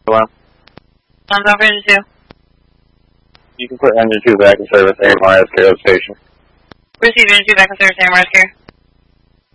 Hello? I'm over engine 2. You can put engine 2 back in service, AMRS Care station. Receive engine 2 back in service, AMRS Care.